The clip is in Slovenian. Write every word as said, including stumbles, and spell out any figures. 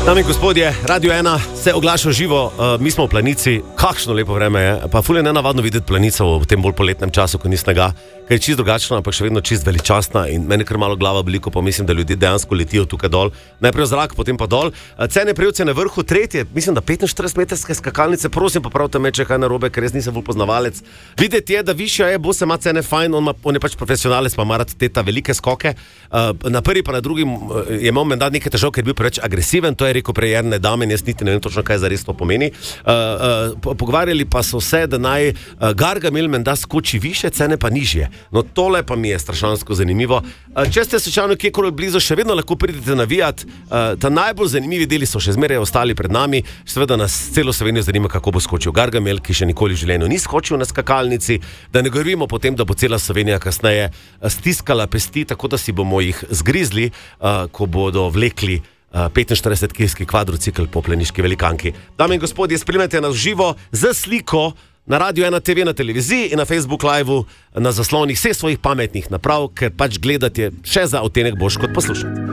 Dame in gospodje, Radio ena se oglaša živo, uh, mi smo v Planici, kakšno lepo vreme je, pa ful je nenavadno videti Planico v tem bolj poletnem času, ko ni snega, ker je čist drugačna, ampak še vedno čist veličastna in meni kar malo glava veliko, pa mislim, da ljudje dejansko letijo tukaj dol, najprej v zrak, potem pa dol. Uh, Cene Prevce na vrhu, tretje, mislim, da petinštirideset metrske skakalnice, prosim, popravite me, če kaj narobe, ker jaz nisem bolj poznavalec. Videti je, da višja je, bo se ima cene fajn, on, ma, on je pač profesionalec, pa ima rad te ta velike skoke. Uh, na prvi pa na drugim uh, je imel menda nekaj težav, ker je bil preveč agresiven, to je rekel prejerne dame, jaz niti ne vem točno, kaj zares to pomeni. Uh, uh, pogovarjali pa so se, da naj uh, Gargamel menda skoči više, cene pa nižje. No tole pa mi je strašansko zanimivo. Uh, če ste slučajno kjerkoli blizu, še vedno lahko pridete navijat. Uh, ta najbolj zanimivi deli so še zmeraj ostali pred nami. Seveda nas celo Slovenijo zanima, kako bo skočil Gargamel, ki še nikoli v življenju ni skočil na skakalnici. Da ne govorimo potem, da bo cela Slovenija kasneje stiskala pesti, tako da si bomo jih zgrizli, uh, ko bodo vlekli petinštiridesetkilski kvadrocikl po planiški velikanki. Dame in gospodje, spremljate nas živo z sliko na Radio ena te ve, na televiziji in na Facebook liveu na zaslonih vseh svojih pametnih naprav, ker pač gledati še za odtenek boš kot poslušati.